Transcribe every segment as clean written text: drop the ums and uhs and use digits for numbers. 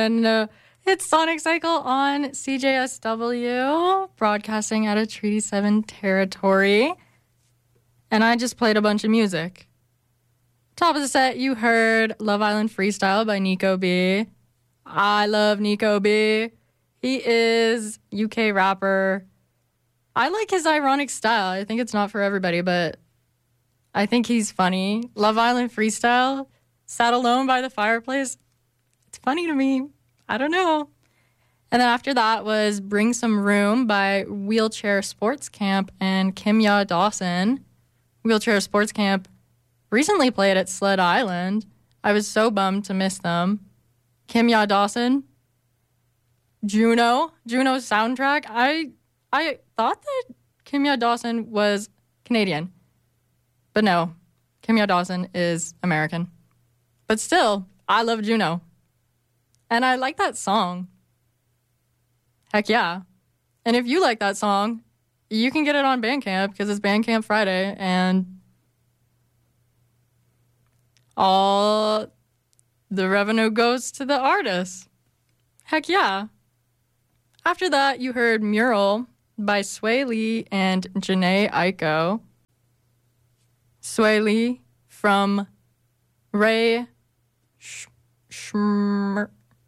everyone. It's Sonic Cycle on CJSW, broadcasting out of Treaty 7 territory. And I just played a bunch of music. Top of the set, you heard Love Island Freestyle by Nico B. I love Nico B. He is UK rapper. I like his ironic style. I think it's not for everybody, but I think he's funny. Love Island Freestyle, sat alone by the fireplace. It's funny to me. I don't know. And then after that was Bring Some Room by Wheelchair Sports Camp and Kimya Dawson. Wheelchair Sports Camp recently played at Sled Island. I was so bummed to miss them. Kimya Dawson, Juno's soundtrack. I thought that Kimya Dawson was Canadian. But no, Kimya Dawson is American. But still, I love Juno. And I like that song. Heck yeah. And if you like that song, you can get it on Bandcamp because it's Bandcamp Friday and all the revenue goes to the artist. Heck yeah. After that, you heard Mural by Sway Lee and Janae Aiko. Sway Lee from Ray Schmerd.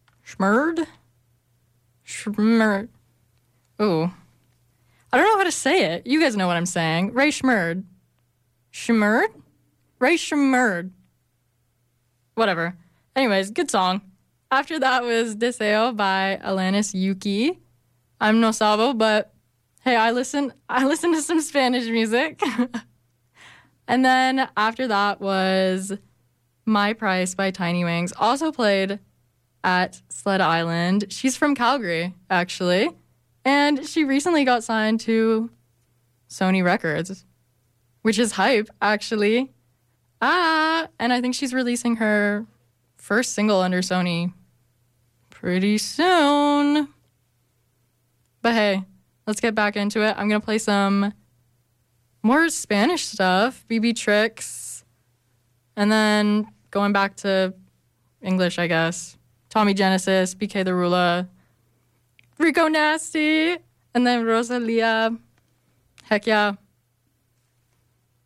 Ooh. I don't know how to say it. You guys know what I'm saying. Ray Schmerd. Schmerd? Ray Schmerd. Whatever. Anyways, good song. After that was Deseo by Alanis Yuki. I'm no sabo, but hey, I listen to some Spanish music. And then after that was My Price by Tiny Wings, also played at Sled Island. She's from Calgary, actually. And she recently got signed to Sony Records, which is hype, actually. And I think she's releasing her first single under Sony pretty soon. But hey, let's get back into it. I'm going to play some more Spanish stuff, BB Tricks, and then going back to English, I guess. Tommy Genesis, BK the Rula, Rico Nasty, and then Rosalia. Heck yeah.